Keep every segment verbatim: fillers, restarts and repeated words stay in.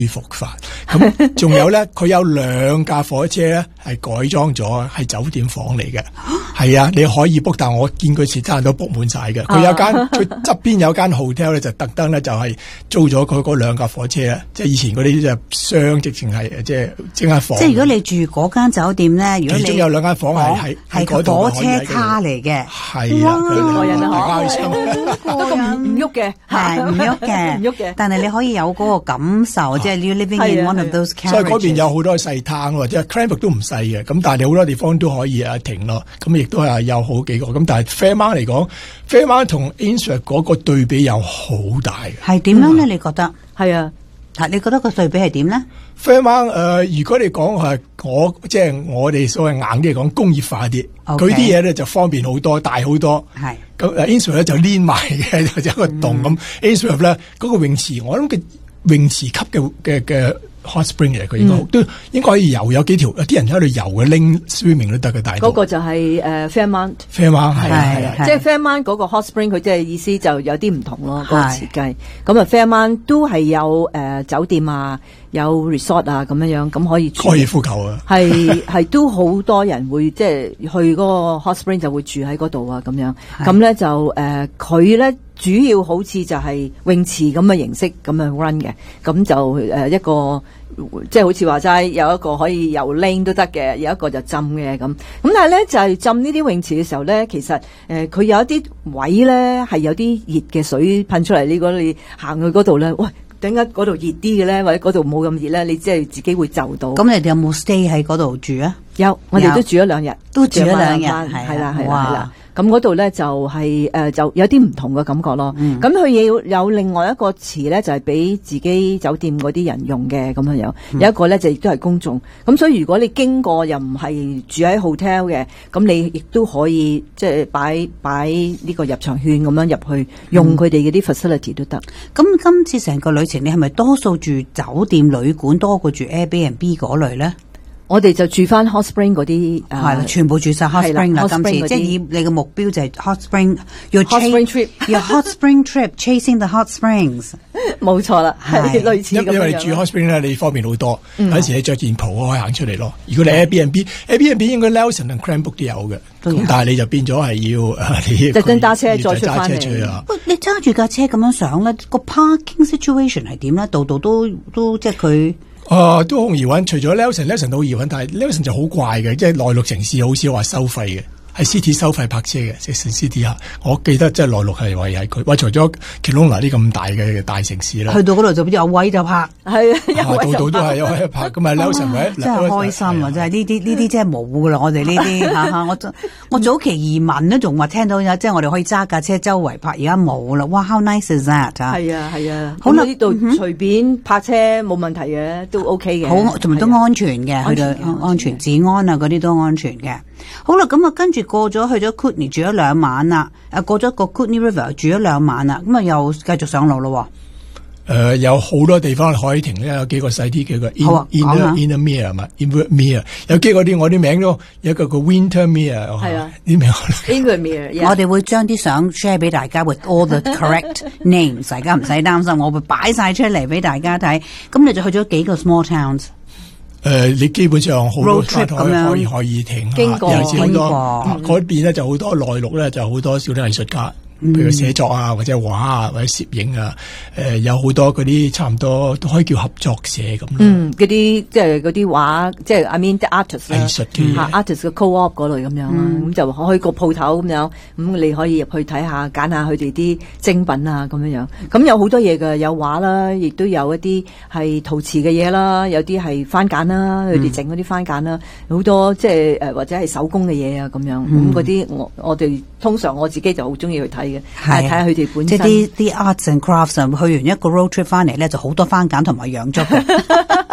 舒服法。咁仲有咧，佢有兩架火車咧係改裝咗，係酒店房嚟嘅。係啊，你可以 book， 但我見佢時差都 book 滿晒嘅。佢有間佢側邊有間 hotel 咧，就特登咧就係租咗佢嗰兩架火車啊，即係以前嗰啲就雙直情係即係即間房。 即係如果你住嗰間酒店咧，如果你其中有兩間房係係係嗰度火車卡嚟嘅， 係啊， 過癮啊！ 大家開心， 都咁唔喐嘅， 係唔喐嘅， 唔喐嘅。 但係你可以有嗰個感受，即係 you living in one of those carriages。 所以嗰邊有好多細攤喎，即係 Cranbrook 都唔細嘅，咁但係你好多地方都可以啊停咯，咁亦都係有好幾個，咁但係 Fairmont 嚟講 ，Fairmont 同 Ainsworth 嗰個對比又好大。 係點樣咧？你覺得？ 係啊， 係你覺得個對比係點咧 ？Fairmont 誒、呃，如果你講係我即係我哋所謂硬啲嚟講工業化啲，佢啲嘢咧就方便好多，大好多。 係咁誒 Ainsworth 咧就黏埋嘅，就一個洞咁。Ainsworth 咧嗰個泳池，我諗嘅泳池級嘅嘅嘅。hot spring 嚟，佢應該、嗯、都應該可以游，有幾條有啲人喺度游嘅 link swimming 都得嘅，大嗰個就係誒 Fairmont。Fairmont 係係啊， 即係 Fairmont 嗰個 hot spring， 佢即係意思就有啲唔同咯，嗰個設計。咁啊 Fairmont 都係有誒、呃、酒店啊，有 resort 啊咁樣樣，咁可以住高爾夫球啊， 係係都好多人會即係去嗰個 hot spring 就會住喺嗰度啊咁樣。咁咧就誒佢咧主要好似就係泳池咁嘅形式咁樣 run 嘅，咁就誒、呃、一個。即係好似話齋，有一個可以游 lane 都得嘅，有一個就浸嘅咁。咁但係咧就係、是、浸呢啲泳池嘅時候咧，其實誒佢、呃、有一啲位咧係有啲熱嘅水噴出嚟。如果你行去嗰度咧，喂，點解嗰度熱啲嘅咧？或者嗰度冇咁熱咧？你即係自己會就到。 咁你哋有冇 stay 喺嗰度住啊？ 有，我哋都住咗兩日， 都住咗兩日， 係啦係啦係啦。咁嗰度咧就係、是、誒、呃、就有啲唔同嘅感覺咯。咁佢要有另外一個池咧，就係、是、俾自己酒店嗰啲人用嘅咁樣樣。嗯、有一個咧就亦都係公眾。咁所以如果你經過又唔係住喺 hotel 嘅，咁你亦都可以即係擺擺呢個入場券咁樣入去用佢哋嗰啲 facility 都得。 咁、嗯、今次成個旅程你係咪多數住酒店旅館多過住 Airbnb 嗰類咧？ 我哋就住翻 Hot Spring 嗰啲，係啦， 全部住晒 Hot Spring 啦。今次即係以你嘅目標就係 Hot Spring，your Hot Spring trip，your Hot Spring trip，chasing the hot springs。 冇錯啦，係類似咁樣。 因為你住 Hot Spring 咧，你方便好多。有陣時你着件袍可以行出嚟咯。如果你 Airbnb，Airbnb 應該 Nelson 同 Cranbrook 都有嘅。咁但係你就變咗係要你特登揸車再出翻嚟。 喂，你揸住架車咁樣上咧，個 parking situation 係點咧？度度都都即係佢。 啊、呃，都好易揾，除咗 Nelson，Nelson 都好易揾，但係 Nelson 就好怪嘅，即係內陸城市好少話收費嘅，係 City 收費泊車嘅，即係 City 啊。我記得即係內陸係話係佢，喂，除咗 Kelowna 啲咁大嘅大城市啦， 去到嗰度就有位就泊， 係啊， 度度都係有位泊，咁啊 Nelson 位真係開心啊！真係呢啲呢啲真係冇噶啦，我哋呢啲嚇嚇，我我早期移民都仲話聽到有，即係我哋可以揸架車周圍泊，而家冇啦。哇 ，how nice is that 啊！ 係啊係啊，好啦，呢度隨便泊車冇問題嘅，都 OK 嘅， 好同埋都安全嘅，去到安全治安啊嗰啲都安全嘅。好啦，咁啊跟住過咗去咗 Kootenay 住咗兩晚啦，誒過咗個 Kootenay River 住咗兩晚啦，咁啊又繼續上路咯。 誒、呃，有好多地方可以停咧，有幾個細啲嘅個 in, 好 Inner Inner Mere 嘛 Inner Mere 有幾個啲我啲名都有一個個 Winter Mere 係啊， 啲名 Inner Mere， 我哋會將啲相 share 俾大家 with all the correct names， 大家唔使擔心，我會擺晒出嚟俾大家睇。咁你就去咗幾個 small towns？誒、 呃，你基本上好多 road trip 咁樣可以可以停， 經過有時好多嗰、 嗯、 邊咧就好多內陸咧就好多小啲藝術家。譬如寫作啊，或者畫啊，或者攝影啊，誒、呃，有好多嗰啲差唔多都可以叫合作社咁。 嗯，嗰啲即係嗰啲畫，即係 I mean the artist 藝術嘅嚇 artist 嘅 co-op 嗰類咁樣啦，咁、嗯、就開個鋪頭咁樣，咁你可以入去睇下，揀下佢哋啲精品啊咁樣樣。咁有好多嘢嘅，有畫啦，亦都有一啲係陶瓷嘅嘢啦，有啲係番梘啦，佢哋整嗰啲番梘啦，好多即係誒或者係手工嘅嘢啊咁樣。咁嗰啲我我哋通常我自己就好中意去睇。係睇下佢哋本身， 即係啲啲 arts and crafts 去完一個 road trip 翻嚟咧，就好多番梘同埋洋竹嘅，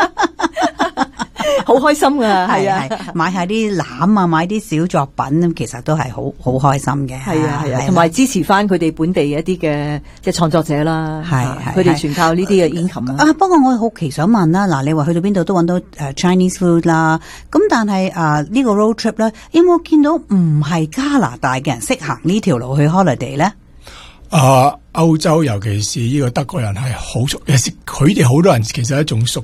好開心噶，係啊， 買下啲籃啊，買啲小作品，其實都係好好開心嘅。 係啊係啊，同埋支持翻佢哋本地一啲嘅即係創作者啦。係係，佢哋全靠呢啲嘅 income 啊。不過我好奇想問啦，嗱，你話去到邊度都揾到誒 Chinese food 啦，咁但係啊呢個 road trip 咧，有冇見到唔係加拿大嘅人識行呢條路去 holiday 咧？ 啊，歐洲尤其是呢個德國人係好熟，佢哋好多人其實係仲熟